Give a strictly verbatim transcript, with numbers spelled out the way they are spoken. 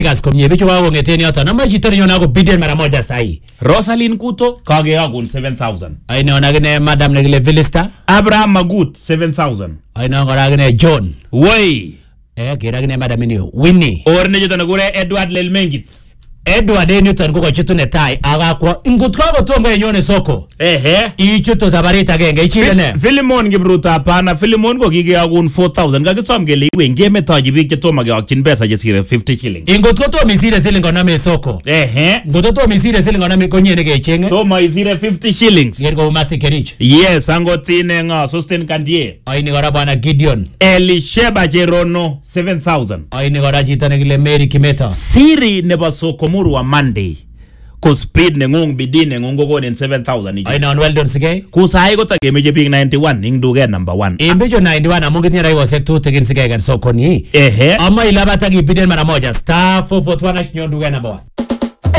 gas komye bicho wao ngeten yoto na maji tani yona ko bidel mara moja sahi. Rosalind Kuto kage agun seven thousand. Aina ona gine madam negile Vilista. Abraham Magut seven thousand. Aina ngora gine John. Woi. Eh kira gine madam ni Winnie. Orne jota nagure Edward Lelmengit. Edward Newton ko chitu ne tai agakwa ingutwa ko tongo yenyone soko. Ehe. Ichuto sabarita genge ichile ne. Philemon Gibruta hapana. Philemon ko kige agun four thousand. Kakisom kele iwe ngeme taji bik chetoma ge akin pesa jesire fifty shillings. Ingutwa to misire silingo na me soko. Ehe. Ingutwa to misire silingo na me konyene ge chenge. Toma isire fifty shillings. Yergo umasi kerich. Yes, angotine nga sustain kandie. Aini gora bwana Gideon. Elisheba Jerono seven thousand. Aini gora jita negile Mary Kimeta. Siri nebo soko muru wa Monday. Ko speed ne ngong bidine ngongo go den seven thousand. Aina on well done sige. Kusai ko tage meje ping ninety-one ing duge number one. Imbejo ninety-one amungit ni raiwa sektu tegin sige gan soko ni. Ehe. Ama ilabata gipiden mara moja star four four one nyo duge number one.